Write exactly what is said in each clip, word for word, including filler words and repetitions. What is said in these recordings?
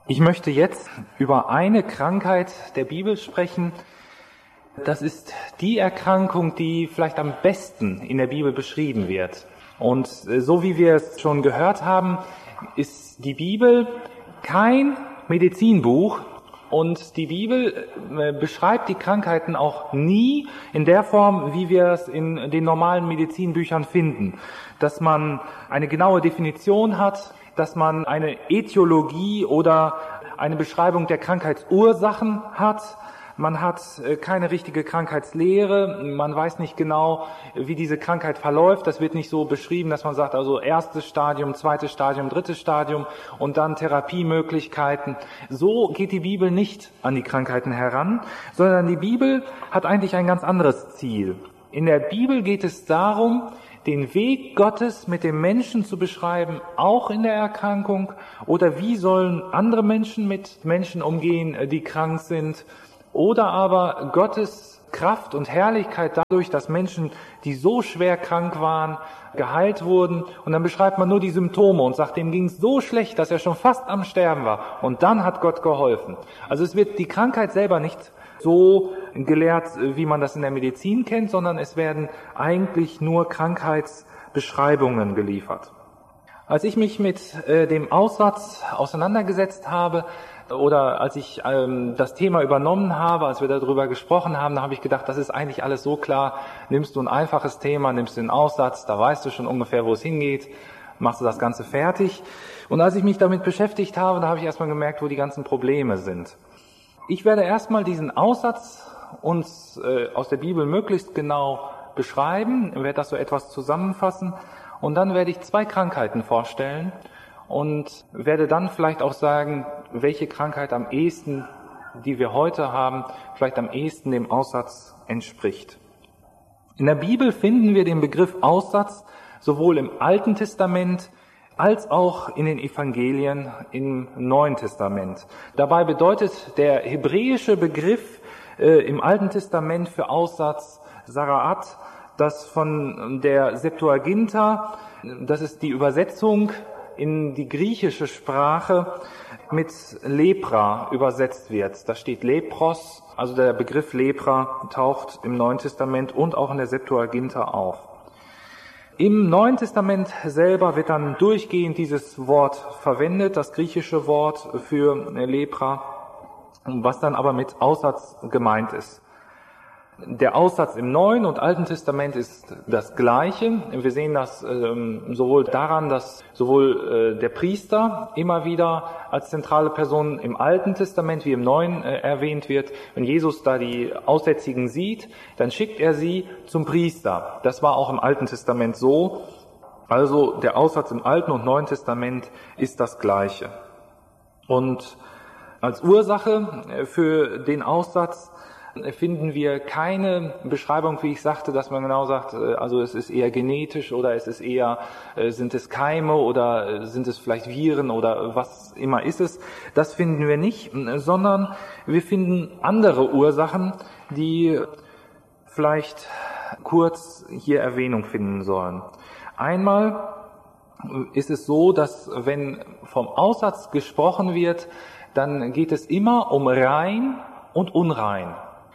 Ich möchte jetzt über eine Krankheit der Bibel sprechen. Das ist die Erkrankung, die vielleicht am besten in der Bibel beschrieben wird. Und so wie wir es schon gehört haben, ist die Bibel kein Medizinbuch. Und die Bibel beschreibt die Krankheiten auch nie in der Form, wie wir es in den normalen Medizinbüchern finden. Dass man eine genaue Definition hat, dass man eine Ätiologie oder eine Beschreibung der Krankheitsursachen hat. Man hat keine richtige Krankheitslehre, man weiß nicht genau, wie diese Krankheit verläuft. Das wird nicht so beschrieben, dass man sagt, also erstes Stadium, zweites Stadium, drittes Stadium und dann Therapiemöglichkeiten. So geht die Bibel nicht an die Krankheiten heran, sondern die Bibel hat eigentlich ein ganz anderes Ziel. In der Bibel geht es darum, den Weg Gottes mit dem Menschen zu beschreiben, auch in der Erkrankung, oder wie sollen andere Menschen mit Menschen umgehen, die krank sind, oder aber Gottes Kraft und Herrlichkeit dadurch, dass Menschen, die so schwer krank waren, geheilt wurden. Und dann beschreibt man nur die Symptome und sagt, dem ging es so schlecht, dass er schon fast am Sterben war. Und dann hat Gott geholfen. Also es wird die Krankheit selber nicht so gelehrt, wie man das in der Medizin kennt, sondern es werden eigentlich nur Krankheitsbeschreibungen geliefert. Als ich mich mit äh, dem Aussatz auseinandergesetzt habe, oder als ich ähm, das Thema übernommen habe, als wir darüber gesprochen haben, da habe ich gedacht, das ist eigentlich alles so klar. Nimmst du ein einfaches Thema, nimmst du den Aussatz, da weißt du schon ungefähr, wo es hingeht, machst du das Ganze fertig. Und als ich mich damit beschäftigt habe, da habe ich erstmal gemerkt, wo die ganzen Probleme sind. Ich werde erstmal diesen Aussatz uns äh, aus der Bibel möglichst genau beschreiben, werde das so etwas zusammenfassen und dann werde ich zwei Krankheiten vorstellen und werde dann vielleicht auch sagen, welche Krankheit am ehesten, die wir heute haben, vielleicht am ehesten dem Aussatz entspricht. In der Bibel finden wir den Begriff Aussatz sowohl im Alten Testament als auch in den Evangelien im Neuen Testament. Dabei bedeutet der hebräische Begriff äh, im Alten Testament für Aussatz Saraat, das von der Septuaginta, das ist die Übersetzung in die griechische Sprache, mit Lepra übersetzt wird. Da steht Lepros, also der Begriff Lepra taucht im Neuen Testament und auch in der Septuaginta auf. Im Neuen Testament selber wird dann durchgehend dieses Wort verwendet, das griechische Wort für Lepra, was dann aber mit Aussatz gemeint ist. Der Aussatz im Neuen und Alten Testament ist das Gleiche. Wir sehen das ähm, sowohl daran, dass sowohl äh, der Priester immer wieder als zentrale Person im Alten Testament wie im Neuen äh, erwähnt wird. Wenn Jesus da die Aussätzigen sieht, dann schickt er sie zum Priester. Das war auch im Alten Testament so. Also der Aussatz im Alten und Neuen Testament ist das Gleiche. Und als Ursache für den Aussatz finden wir keine Beschreibung, wie ich sagte, dass man genau sagt, also es ist eher genetisch oder es ist eher, sind es Keime oder sind es vielleicht Viren oder was immer ist es. Das finden wir nicht, sondern wir finden andere Ursachen, die vielleicht kurz hier Erwähnung finden sollen. Einmal ist es so, dass wenn vom Aussatz gesprochen wird, dann geht es immer um rein und unrein.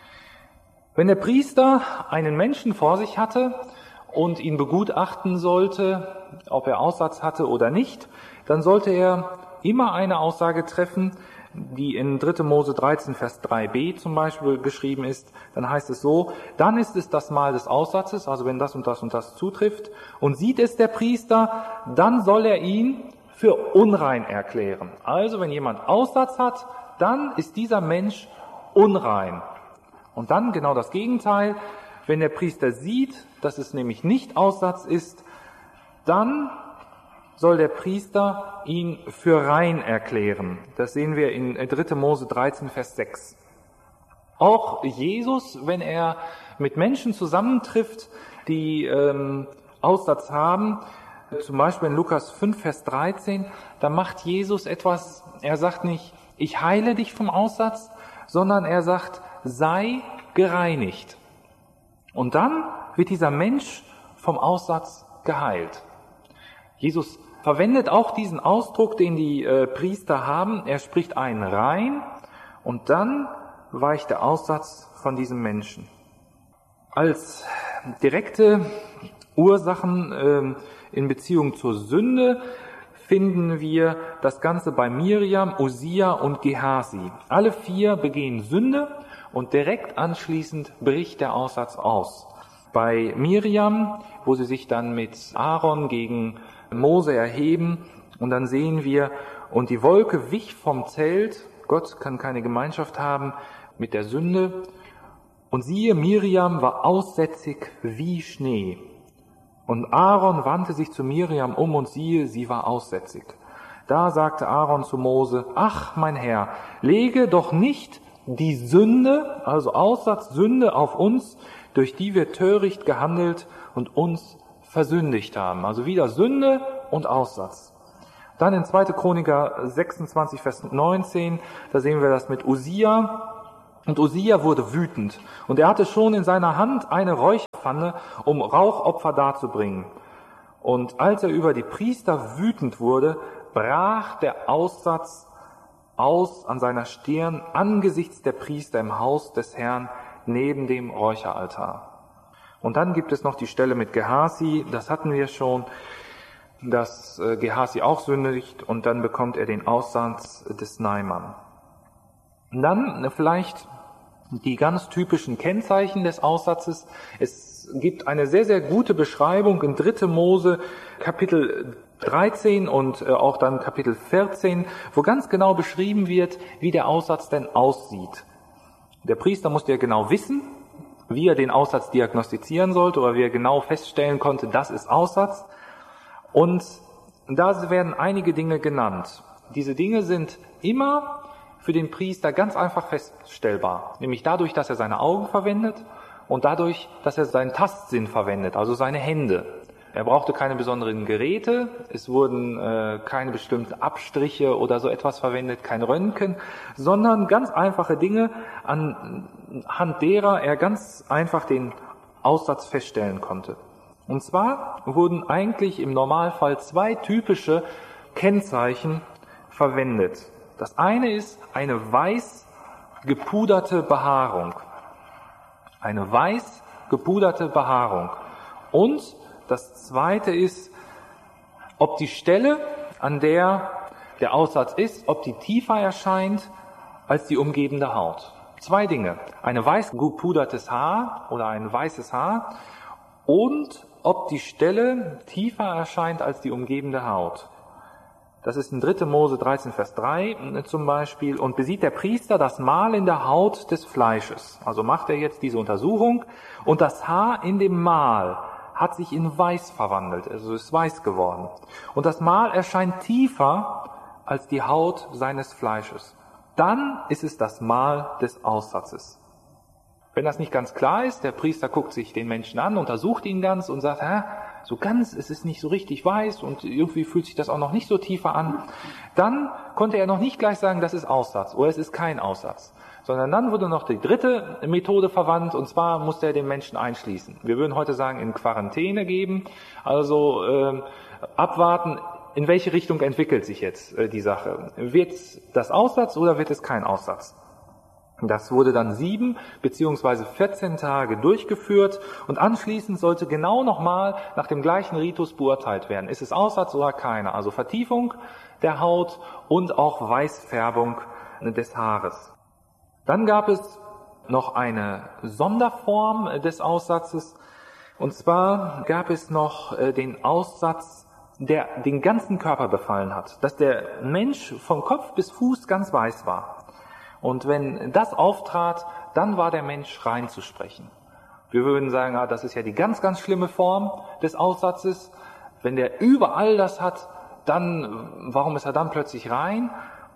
Wenn der Priester einen Menschen vor sich hatte und ihn begutachten sollte, ob er Aussatz hatte oder nicht, dann sollte er immer eine Aussage treffen, die in dritte Mose dreizehn, Vers drei b zum Beispiel geschrieben ist. Dann heißt es so, dann ist es das Mal des Aussatzes, also wenn das und das und das zutrifft, und sieht es der Priester, dann soll er ihn für unrein erklären. Also wenn jemand Aussatz hat, dann ist dieser Mensch unrein. Und dann genau das Gegenteil, wenn der Priester sieht, dass es nämlich nicht Aussatz ist, dann soll der Priester ihn für rein erklären. Das sehen wir in dritte Mose dreizehn, Vers sechs. Auch Jesus, wenn er mit Menschen zusammentrifft, die ähm, Aussatz haben, zum Beispiel in Lukas fünf, Vers dreizehn, da macht Jesus etwas, er sagt nicht, ich heile dich vom Aussatz, sondern er sagt, sei gereinigt. Und dann wird dieser Mensch vom Aussatz geheilt. Jesus verwendet auch diesen Ausdruck, den die äh, Priester haben. Er spricht einen rein und dann weicht der Aussatz von diesem Menschen. Als direkte Ursachen äh, in Beziehung zur Sünde finden wir das Ganze bei Miriam, Usia und Gehasi. Alle vier begehen Sünde und direkt anschließend bricht der Aussatz aus. Bei Miriam, wo sie sich dann mit Aaron gegen Mose erheben, und dann sehen wir, und die Wolke wich vom Zelt, Gott kann keine Gemeinschaft haben mit der Sünde, und siehe, Miriam war aussätzig wie Schnee. Und Aaron wandte sich zu Miriam um und siehe, sie war aussätzig. Da sagte Aaron zu Mose, ach, mein Herr, lege doch nicht die Sünde, also Aussatz, Sünde auf uns, durch die wir töricht gehandelt und uns versündigt haben. Also wieder Sünde und Aussatz. Dann in zweiter Chroniker sechsundzwanzig, Vers neunzehn, da sehen wir das mit Usia. Und Usia wurde wütend, und er hatte schon in seiner Hand eine Räucherpfanne, um Rauchopfer darzubringen. Und als er über die Priester wütend wurde, brach der Aussatz aus an seiner Stirn angesichts der Priester im Haus des Herrn neben dem Räucheraltar. Und dann gibt es noch die Stelle mit Gehasi, das hatten wir schon, dass Gehasi auch sündigt, und dann bekommt er den Aussatz des Naaman. Dann vielleicht die ganz typischen Kennzeichen des Aussatzes. Es gibt eine sehr, sehr gute Beschreibung in dritter Mose Kapitel dreizehn und auch dann Kapitel vierzehn, wo ganz genau beschrieben wird, wie der Aussatz denn aussieht. Der Priester musste ja genau wissen, wie er den Aussatz diagnostizieren sollte oder wie er genau feststellen konnte, das ist Aussatz. Und da werden einige Dinge genannt. Diese Dinge sind immer für den Priester ganz einfach feststellbar, nämlich dadurch, dass er seine Augen verwendet und dadurch, dass er seinen Tastsinn verwendet, also seine Hände. Er brauchte keine besonderen Geräte, es wurden äh, keine bestimmten Abstriche oder so etwas verwendet, kein Röntgen, sondern ganz einfache Dinge, anhand derer er ganz einfach den Aussatz feststellen konnte. Und zwar wurden eigentlich im Normalfall zwei typische Kennzeichen verwendet. Das eine ist eine weiß gepuderte Behaarung. Eine weiß gepuderte Behaarung. Und das zweite ist, ob die Stelle, an der der Aussatz ist, ob die tiefer erscheint als die umgebende Haut. Zwei Dinge. Eine weiß gepudertes Haar oder ein weißes Haar und ob die Stelle tiefer erscheint als die umgebende Haut. Das ist in dritter Mose dreizehn, Vers drei zum Beispiel. Und besieht der Priester das Mal in der Haut des Fleisches. Also macht er jetzt diese Untersuchung. Und das Haar in dem Mal hat sich in weiß verwandelt, also ist weiß geworden. Und das Mal erscheint tiefer als die Haut seines Fleisches. Dann ist es das Mal des Aussatzes. Wenn das nicht ganz klar ist, der Priester guckt sich den Menschen an, untersucht ihn ganz und sagt, hä, so ganz, es ist nicht so richtig weiß und irgendwie fühlt sich das auch noch nicht so tiefer an, dann konnte er noch nicht gleich sagen, das ist Aussatz oder es ist kein Aussatz. Sondern dann wurde noch die dritte Methode verwandt, und zwar musste er den Menschen einschließen. Wir würden heute sagen, in Quarantäne geben, also äh, abwarten, in welche Richtung entwickelt sich jetzt äh, die Sache. Wird das Aussatz oder wird es kein Aussatz? Das wurde dann sieben beziehungsweise vierzehn Tage durchgeführt und anschließend sollte genau nochmal nach dem gleichen Ritus beurteilt werden. Ist es Aussatz oder keiner? Also Vertiefung der Haut und auch Weißfärbung des Haares. Dann gab es noch eine Sonderform des Aussatzes, und zwar gab es noch den Aussatz, der den ganzen Körper befallen hat, dass der Mensch von Kopf bis Fuß ganz weiß war. Und wenn das auftrat, dann war der Mensch rein zu sprechen. Wir würden sagen, ah, das ist ja die ganz, ganz schlimme Form des Aussatzes. Wenn der überall das hat, dann, warum ist er dann plötzlich rein?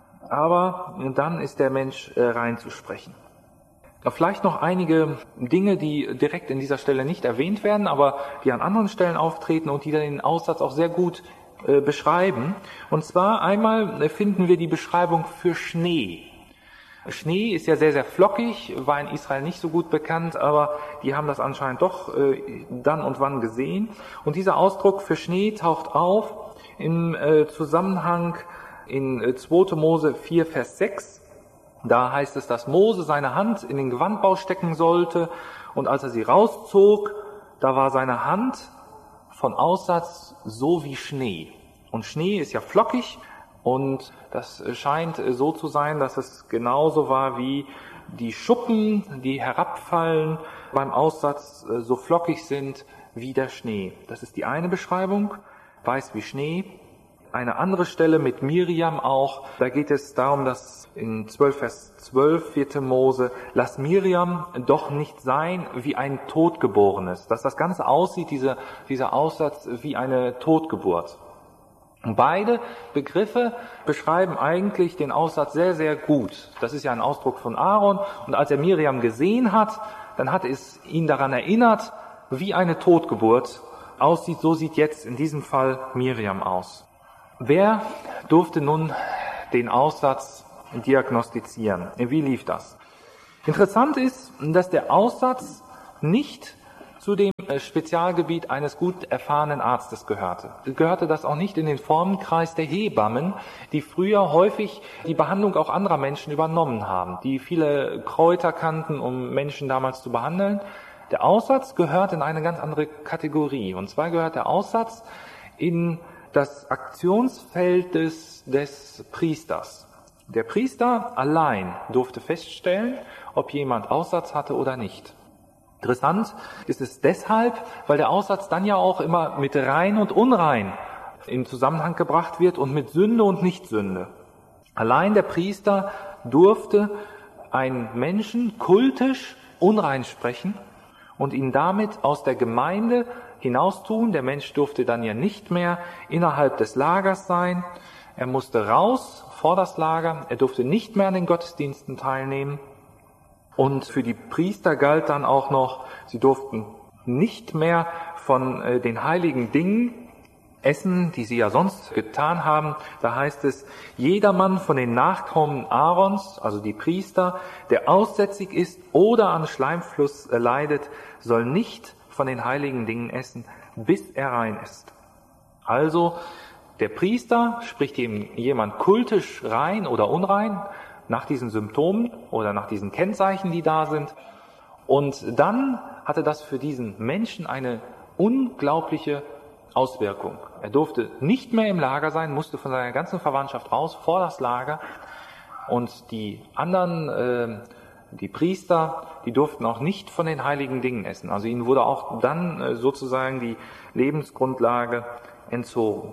Aber dann ist der Mensch äh, rein zu sprechen. Vielleicht noch einige Dinge, die direkt in dieser Stelle nicht erwähnt werden, aber die an anderen Stellen auftreten und die dann den Aussatz auch sehr gut äh, beschreiben. Und zwar einmal finden wir die Beschreibung für Schnee. Schnee ist ja sehr, sehr flockig, war in Israel nicht so gut bekannt, aber die haben das anscheinend doch äh, dann und wann gesehen. Und dieser Ausdruck für Schnee taucht auf im äh, Zusammenhang in äh, zweiter Mose vier, Vers sechs. Da heißt es, dass Mose seine Hand in den Gewandbau stecken sollte und als er sie rauszog, da war seine Hand von Aussatz so wie Schnee. Und Schnee ist ja flockig und das scheint so zu sein, dass es genauso war wie die Schuppen, die herabfallen beim Aussatz, so flockig sind wie der Schnee. Das ist die eine Beschreibung, weiß wie Schnee. Eine andere Stelle mit Miriam auch, da geht es darum, dass in zwölf Vers zwölf, vierte Mose, lass Miriam doch nicht sein wie ein Totgeborenes. Dass das Ganze aussieht, dieser, dieser Aussatz, wie eine Totgeburt. Und beide Begriffe beschreiben eigentlich den Aussatz sehr, sehr gut. Das ist ja ein Ausdruck von Aaron. Und als er Miriam gesehen hat, dann hat es ihn daran erinnert, wie eine Totgeburt aussieht. So sieht jetzt in diesem Fall Miriam aus. Wer durfte nun den Aussatz diagnostizieren? Wie lief das? Interessant ist, dass der Aussatz nicht zu dem Spezialgebiet eines gut erfahrenen Arztes gehörte. Gehörte das auch nicht in den Formenkreis der Hebammen, die früher häufig die Behandlung auch anderer Menschen übernommen haben, die viele Kräuter kannten, um Menschen damals zu behandeln. Der Aussatz gehört in eine ganz andere Kategorie. Und zwar gehört der Aussatz in das Aktionsfeld des, des Priesters. Der Priester allein durfte feststellen, ob jemand Aussatz hatte oder nicht. Interessant ist es deshalb, weil der Aussatz dann ja auch immer mit rein und unrein in Zusammenhang gebracht wird und mit Sünde und Nichtsünde. Allein der Priester durfte einen Menschen kultisch unrein sprechen und ihn damit aus der Gemeinde hinaustun. Der Mensch durfte dann ja nicht mehr innerhalb des Lagers sein. Er musste raus vor das Lager. Er durfte nicht mehr an den Gottesdiensten teilnehmen. Und für die Priester galt dann auch noch, sie durften nicht mehr von äh, den heiligen Dingen essen, die sie ja sonst getan haben. Da heißt es, jedermann von den Nachkommen Aarons, also die Priester, der aussätzig ist oder an Schleimfluss äh, leidet, soll nicht von den heiligen Dingen essen, bis er rein ist. Also der Priester spricht ihm jemand kultisch rein oder unrein nach diesen Symptomen oder nach diesen Kennzeichen, die da sind. Und dann hatte das für diesen Menschen eine unglaubliche Auswirkung. Er durfte nicht mehr im Lager sein, musste von seiner ganzen Verwandtschaft raus vor das Lager. Und die anderen, äh, die Priester, die durften auch nicht von den heiligen Dingen essen. Also ihnen wurde auch dann äh, sozusagen die Lebensgrundlage entzogen.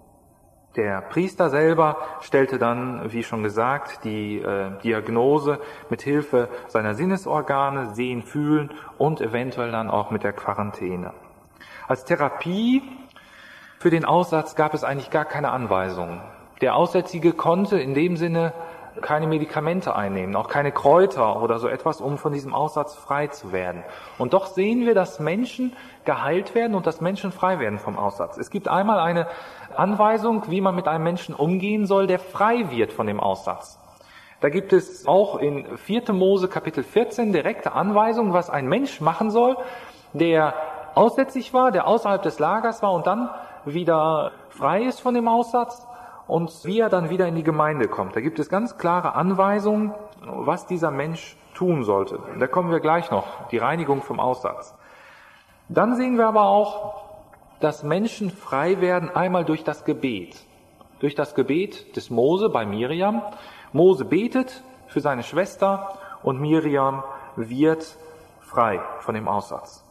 Der Priester selber stellte dann, wie schon gesagt, die äh, Diagnose mit Hilfe seiner Sinnesorgane, Sehen, Fühlen und eventuell dann auch mit der Quarantäne. Als Therapie für den Aussatz gab es eigentlich gar keine Anweisungen. Der Aussätzige konnte in dem Sinne keine Medikamente einnehmen, auch keine Kräuter oder so etwas, um von diesem Aussatz frei zu werden. Und doch sehen wir, dass Menschen geheilt werden und dass Menschen frei werden vom Aussatz. Es gibt einmal eine Anweisung, wie man mit einem Menschen umgehen soll, der frei wird von dem Aussatz. Da gibt es auch in vierte Mose Kapitel vierzehn direkte Anweisungen, was ein Mensch machen soll, der aussätzig war, der außerhalb des Lagers war und dann wieder frei ist von dem Aussatz und wie er dann wieder in die Gemeinde kommt. Da gibt es ganz klare Anweisungen, was dieser Mensch tun sollte. Da kommen wir gleich noch, die Reinigung vom Aussatz. Dann sehen wir aber auch, dass Menschen frei werden, einmal durch das Gebet. Durch das Gebet des Mose bei Miriam. Mose betet für seine Schwester und Miriam wird frei von dem Aussatz.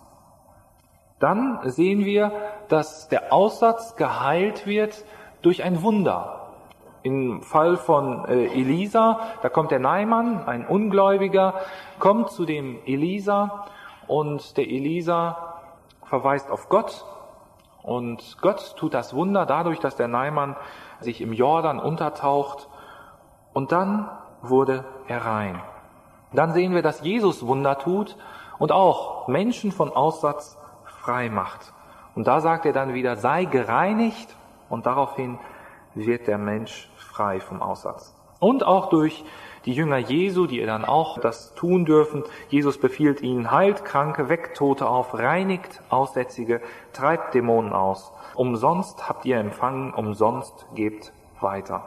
Dann sehen wir, dass der Aussatz geheilt wird durch ein Wunder. Im Fall von äh, Elisa, da kommt der Naaman, ein Ungläubiger, kommt zu dem Elisa und der Elisa verweist auf Gott und Gott tut das Wunder dadurch, dass der Naaman sich im Jordan untertaucht und dann wurde er rein. Dann sehen wir, dass Jesus Wunder tut und auch Menschen von Aussatz frei macht. Und da sagt er dann wieder, sei gereinigt und daraufhin wird der Mensch frei vom Aussatz. und auch durch die Jünger Jesu, die dann auch das tun dürfen. Jesus befiehlt ihnen, heilt Kranke, weckt Tote auf, reinigt Aussätzige, treibt Dämonen aus. Umsonst habt ihr empfangen, umsonst gebt weiter.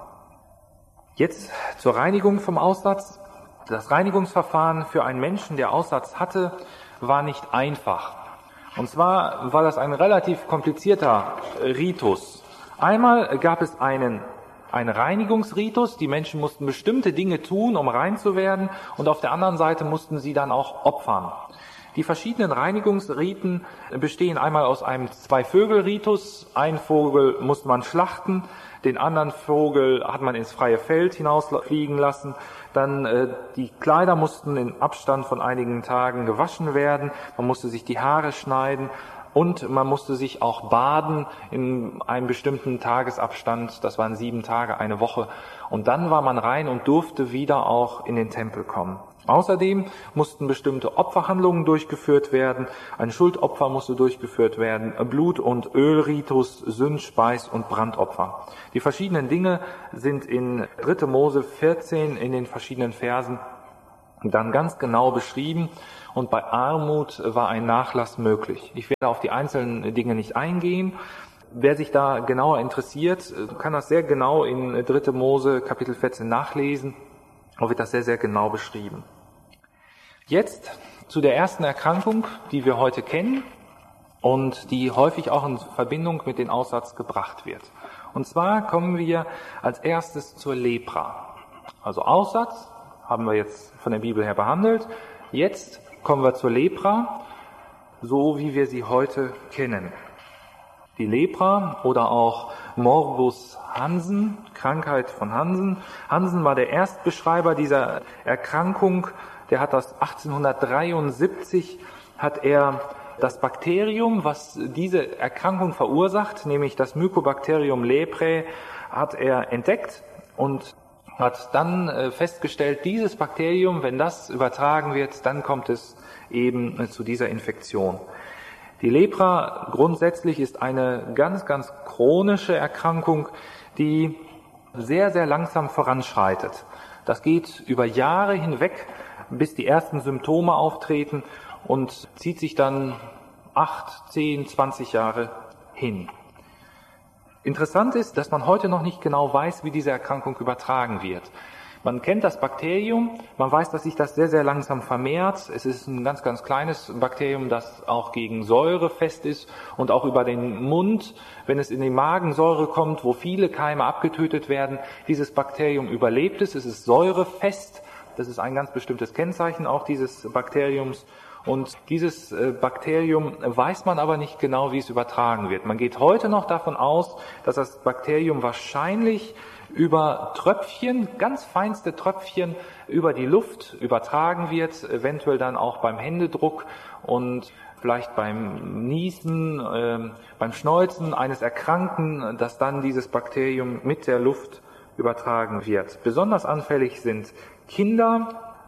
Jetzt zur Reinigung vom Aussatz. Das Reinigungsverfahren für einen Menschen, der Aussatz hatte, war nicht einfach. Und zwar war das ein relativ komplizierter Ritus. Einmal gab es einen Ein Reinigungsritus, die Menschen mussten bestimmte Dinge tun, um rein zu werden, und auf der anderen Seite mussten sie dann auch opfern. Die verschiedenen Reinigungsriten bestehen einmal aus einem Zwei-Vögel-Ritus. Einen Vogel musste man schlachten, den anderen Vogel hat man ins freie Feld hinausfliegen lassen. Dann äh, die Kleider mussten in Abstand von einigen Tagen gewaschen werden, man musste sich die Haare schneiden. Und man musste sich auch baden in einem bestimmten Tagesabstand, das waren sieben Tage, eine Woche. Und dann war man rein und durfte wieder auch in den Tempel kommen. Außerdem mussten bestimmte Opferhandlungen durchgeführt werden, ein Schuldopfer musste durchgeführt werden, Blut- und Ölritus, Sünd-, Speis- und Brandopfer. Die verschiedenen Dinge sind in dritter Mose vierzehn in den verschiedenen Versen dann ganz genau beschrieben, und bei Armut war ein Nachlass möglich. Ich werde auf die einzelnen Dinge nicht eingehen. Wer sich da genauer interessiert, kann das sehr genau in dritter Mose Kapitel vierzehn nachlesen. Da wird das sehr, sehr genau beschrieben. Jetzt zu der ersten Erkrankung, die wir heute kennen und die häufig auch in Verbindung mit dem Aussatz gebracht wird. Und zwar kommen wir als erstes zur Lepra. Also Aussatz haben wir jetzt von der Bibel her behandelt. Jetzt kommen wir zur Lepra, so wie wir sie heute kennen. Die Lepra oder auch Morbus Hansen, Krankheit von Hansen. Hansen war der Erstbeschreiber dieser Erkrankung. Der hat das achtzehnhundertdreiundsiebzig, hat er das Bakterium, was diese Erkrankung verursacht, nämlich das Mycobacterium leprae, hat er entdeckt und hat dann festgestellt, dieses Bakterium, wenn das übertragen wird, dann kommt es eben zu dieser Infektion. Die Lepra grundsätzlich ist eine ganz, ganz chronische Erkrankung, die sehr, sehr langsam voranschreitet. Das geht über Jahre hinweg, bis die ersten Symptome auftreten und zieht sich dann acht, zehn, zwanzig Jahre hin. Interessant ist, dass man heute noch nicht genau weiß, wie diese Erkrankung übertragen wird. Man kennt das Bakterium, man weiß, dass sich das sehr, sehr langsam vermehrt. Es ist ein ganz, ganz kleines Bakterium, das auch gegen Säure fest ist und auch über den Mund, wenn es in die Magensäure kommt, wo viele Keime abgetötet werden, dieses Bakterium überlebt es. Es ist säurefest, das ist ein ganz bestimmtes Kennzeichen auch dieses Bakteriums. Und dieses Bakterium weiß man aber nicht genau, wie es übertragen wird. Man geht heute noch davon aus, dass das Bakterium wahrscheinlich über Tröpfchen, ganz feinste Tröpfchen über die Luft übertragen wird, eventuell dann auch beim Händedruck und vielleicht beim Niesen, äh, beim Schneuzen eines Erkrankten, dass dann dieses Bakterium mit der Luft übertragen wird. Besonders anfällig sind Kinder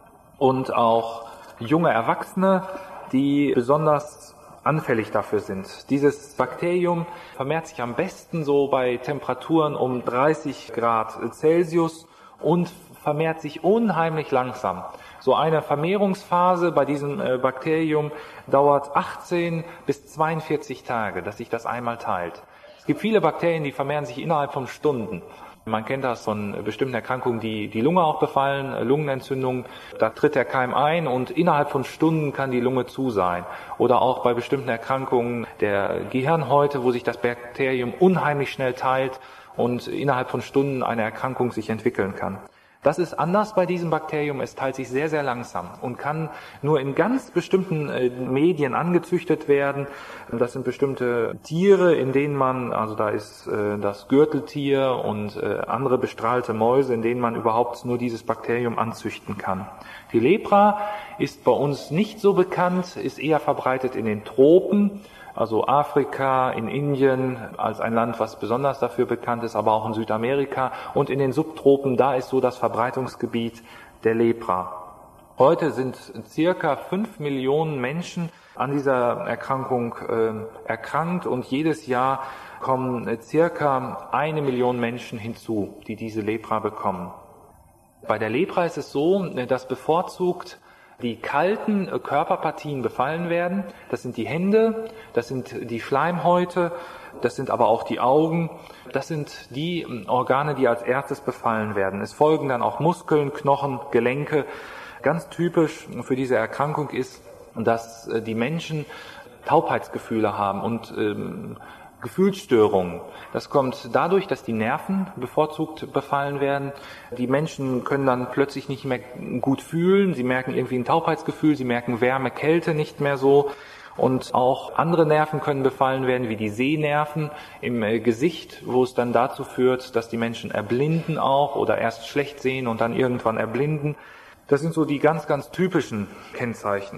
und auch junge Erwachsene, die besonders anfällig dafür sind. Dieses Bakterium vermehrt sich am besten so bei Temperaturen um dreißig Grad Celsius und vermehrt sich unheimlich langsam. So eine Vermehrungsphase bei diesem Bakterium dauert achtzehn bis zweiundvierzig Tage, dass sich das einmal teilt. Es gibt viele Bakterien, die vermehren sich innerhalb von Stunden. Man kennt das von bestimmten Erkrankungen, die die Lunge auch befallen, Lungenentzündung. Da tritt der Keim ein und innerhalb von Stunden kann die Lunge zu sein. Oder auch bei bestimmten Erkrankungen der Gehirnhäute, wo sich das Bakterium unheimlich schnell teilt und innerhalb von Stunden eine Erkrankung sich entwickeln kann. Das ist anders bei diesem Bakterium. Es teilt sich sehr, sehr langsam und kann nur in ganz bestimmten äh, Medien angezüchtet werden. Das sind bestimmte Tiere, in denen man, also da ist äh, das Gürteltier und äh, andere bestrahlte Mäuse, in denen man überhaupt nur dieses Bakterium anzüchten kann. Die Lepra ist bei uns nicht so bekannt, ist eher verbreitet in den Tropen. Also Afrika, in Indien als ein Land, was besonders dafür bekannt ist, aber auch in Südamerika und in den Subtropen, da ist so das Verbreitungsgebiet der Lepra. Heute sind circa fünf Millionen Menschen an dieser Erkrankung äh, erkrankt und jedes Jahr kommen äh, circa eine Million Menschen hinzu, die diese Lepra bekommen. Bei der Lepra ist es so, dass bevorzugt die kalten Körperpartien befallen werden. Das sind die Hände, das sind die Schleimhäute, das sind aber auch die Augen. Das sind die Organe, die als erstes befallen werden. Es folgen dann auch Muskeln, Knochen, Gelenke. Ganz typisch für diese Erkrankung ist, dass die Menschen Taubheitsgefühle haben und ähm, Gefühlsstörungen. Das kommt dadurch, dass die Nerven bevorzugt befallen werden. Die Menschen können dann plötzlich nicht mehr gut fühlen. Sie merken irgendwie ein Taubheitsgefühl, sie merken Wärme, Kälte nicht mehr so. Und auch andere Nerven können befallen werden, wie die Sehnerven im Gesicht, wo es dann dazu führt, dass die Menschen erblinden auch oder erst schlecht sehen und dann irgendwann erblinden. Das sind so die ganz, ganz typischen Kennzeichen.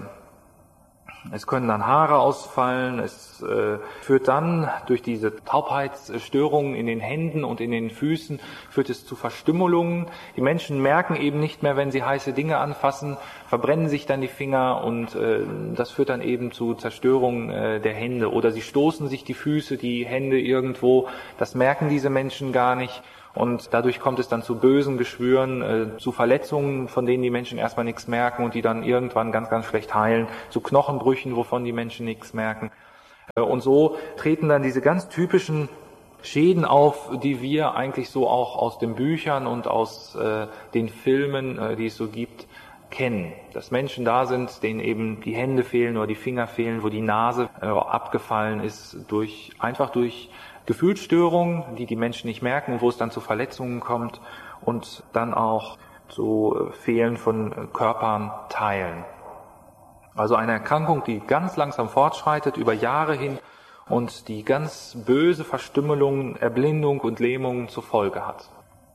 Es können dann Haare ausfallen, es äh, führt dann durch diese Taubheitsstörungen in den Händen und in den Füßen, führt es zu Verstümmelungen. Die Menschen merken eben nicht mehr, wenn sie heiße Dinge anfassen, verbrennen sich dann die Finger und äh, das führt dann eben zu Zerstörung äh, der Hände. Oder sie stoßen sich die Füße, die Hände irgendwo, das merken diese Menschen gar nicht. Und dadurch kommt es dann zu bösen Geschwüren, äh, zu Verletzungen, von denen die Menschen erstmal nichts merken und die dann irgendwann ganz, ganz schlecht heilen, zu Knochenbrüchen, wovon die Menschen nichts merken. Äh, und so treten dann diese ganz typischen Schäden auf, die wir eigentlich so auch aus den Büchern und aus äh, den Filmen, äh, die es so gibt, kennen. Dass Menschen da sind, denen eben die Hände fehlen oder die Finger fehlen, wo die Nase äh, abgefallen ist, durch einfach durch Gefühlsstörungen, die die Menschen nicht merken, wo es dann zu Verletzungen kommt und dann auch zu Fehlen von Körperteilen. Also eine Erkrankung, die ganz langsam fortschreitet, über Jahre hin und die ganz böse Verstümmelungen, Erblindung und Lähmungen zur Folge hat.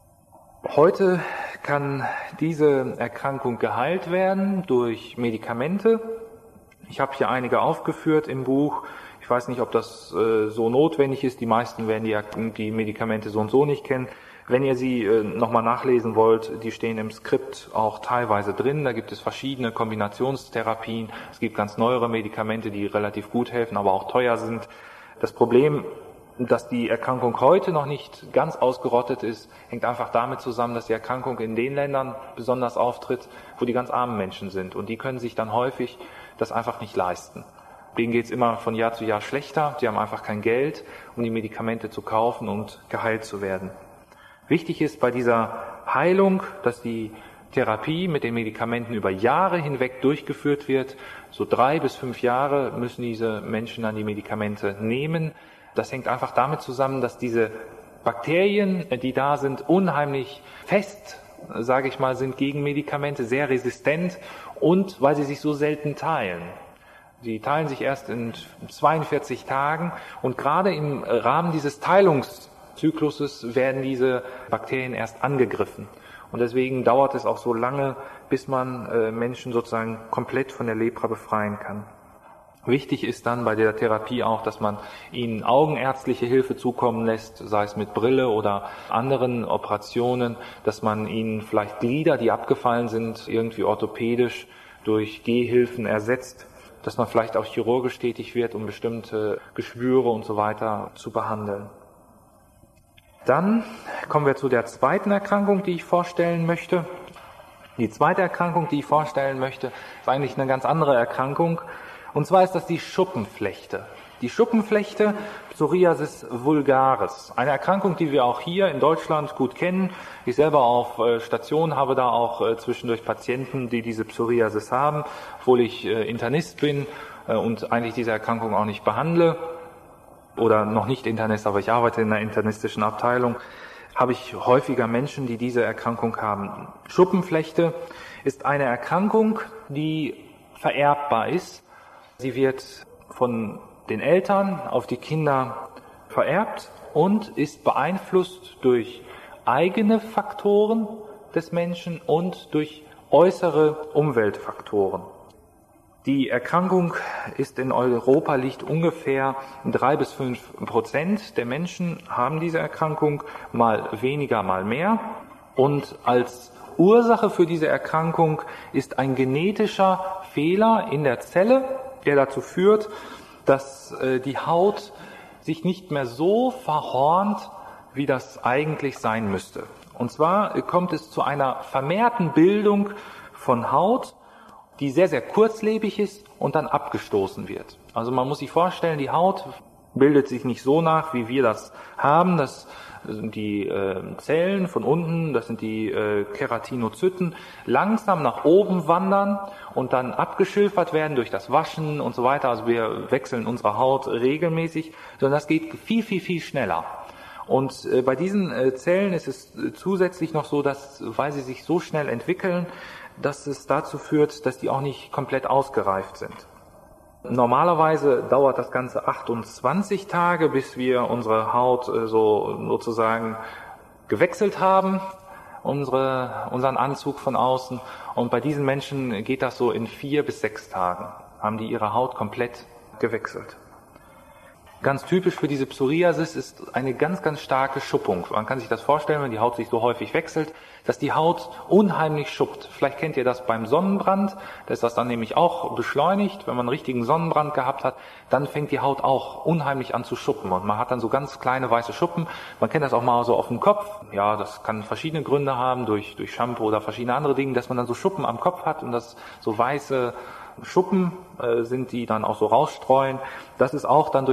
Heute kann diese Erkrankung geheilt werden durch Medikamente. Ich habe hier einige aufgeführt im Buch. Ich weiß nicht, ob das äh, so notwendig ist. Die meisten werden die, die Medikamente so und so nicht kennen. Wenn ihr sie äh, nochmal nachlesen wollt, die stehen im Skript auch teilweise drin. Da gibt es verschiedene Kombinationstherapien. Es gibt ganz neuere Medikamente, die relativ gut helfen, aber auch teuer sind. Das Problem, dass die Erkrankung heute noch nicht ganz ausgerottet ist, hängt einfach damit zusammen, dass die Erkrankung in den Ländern besonders auftritt, wo die ganz armen Menschen sind. Und die können sich dann häufig das einfach nicht leisten. Denen geht es immer von Jahr zu Jahr schlechter. Sie haben einfach kein Geld, um die Medikamente zu kaufen und geheilt zu werden. Wichtig ist bei dieser Heilung, dass die Therapie mit den Medikamenten über Jahre hinweg durchgeführt wird. So drei bis fünf Jahre müssen diese Menschen dann die Medikamente nehmen. Das hängt einfach damit zusammen, dass diese Bakterien, die da sind, unheimlich fest, sage ich mal, sind gegen Medikamente, sehr resistent und weil sie sich so selten teilen. Sie teilen sich erst in zweiundvierzig Tagen und gerade im Rahmen dieses Teilungszykluses werden diese Bakterien erst angegriffen. Und deswegen dauert es auch so lange, bis man äh, Menschen sozusagen komplett von der Lepra befreien kann. Wichtig ist dann bei der Therapie auch, dass man ihnen augenärztliche Hilfe zukommen lässt, sei es mit Brille oder anderen Operationen, dass man ihnen vielleicht Glieder, die abgefallen sind, irgendwie orthopädisch durch Gehhilfen ersetzt, dass man vielleicht auch chirurgisch tätig wird, um bestimmte Geschwüre und so weiter zu behandeln. Dann kommen wir zu der zweiten Erkrankung, die ich vorstellen möchte. Die zweite Erkrankung, die ich vorstellen möchte, ist eigentlich eine ganz andere Erkrankung. Und zwar ist das die Schuppenflechte. Die Schuppenflechte, Psoriasis vulgaris. Eine Erkrankung, die wir auch hier in Deutschland gut kennen. Ich selber auf Station habe da auch zwischendurch Patienten, die diese Psoriasis haben, obwohl ich Internist bin und eigentlich diese Erkrankung auch nicht behandle. Oder noch nicht Internist, aber ich arbeite in einer internistischen Abteilung, habe ich häufiger Menschen, die diese Erkrankung haben. Schuppenflechte ist eine Erkrankung, die vererbbar ist. Sie wird von den Eltern auf die Kinder vererbt und ist beeinflusst durch eigene Faktoren des Menschen und durch äußere Umweltfaktoren. Die Erkrankung ist in Europa, liegt ungefähr drei bis fünf Prozent der Menschen haben diese Erkrankung, mal weniger, mal mehr. Und als Ursache für diese Erkrankung ist ein genetischer Fehler in der Zelle, der dazu führt, dass äh, die Haut sich nicht mehr so verhornt, wie das eigentlich sein müsste. Und zwar kommt es zu einer vermehrten Bildung von Haut, die sehr, sehr kurzlebig ist und dann abgestoßen wird. Also man muss sich vorstellen, die Haut bildet sich nicht so nach, wie wir das haben. Das sind die äh, Zellen von unten, das sind die äh, Keratinozyten, langsam nach oben wandern und dann abgeschilfert werden durch das Waschen und so weiter. Also wir wechseln unsere Haut regelmäßig, sondern das geht viel, viel, viel schneller. Und äh, bei diesen äh, Zellen ist es äh, zusätzlich noch so, dass, weil sie sich so schnell entwickeln, dass es dazu führt, dass die auch nicht komplett ausgereift sind. Normalerweise dauert das Ganze achtundzwanzig Tage, bis wir unsere Haut äh, so sozusagen gewechselt haben, unsere, unseren Anzug von außen. Und bei diesen Menschen geht das so in vier bis sechs Tagen, haben die ihre Haut komplett gewechselt. Ganz typisch für diese Psoriasis ist eine ganz, ganz starke Schuppung. Man kann sich das vorstellen, wenn die Haut sich so häufig wechselt, dass die Haut unheimlich schuppt. Vielleicht kennt ihr das beim Sonnenbrand, da ist das dann nämlich auch beschleunigt. Wenn man einen richtigen Sonnenbrand gehabt hat, dann fängt die Haut auch unheimlich an zu schuppen. Und man hat dann so ganz kleine weiße Schuppen. Man kennt das auch mal so auf dem Kopf. Ja, das kann verschiedene Gründe haben, durch, durch Shampoo oder verschiedene andere Dinge, dass man dann so Schuppen am Kopf hat und das so weiße Schuppen äh, sind, die dann auch so rausstreuen. Das ist auch dann durch